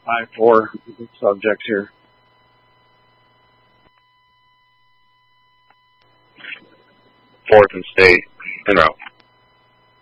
5-4 subject here. 4th and State, en route.